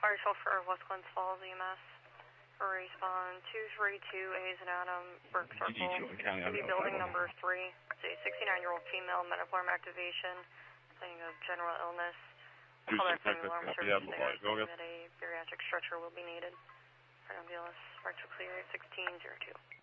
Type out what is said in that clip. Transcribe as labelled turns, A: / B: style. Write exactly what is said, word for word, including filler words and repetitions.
A: partial for West Glens Falls E M S. Respawn two three two, A is an Adam, Burke Circle. Maybe building number three. It's a sixty-nine-year-old female, metaform activation, saying of general illness. Call that from the alarm service there, saying that a bariatric stretcher will be needed. For ambulance, Archer Clear, sixteen zero two.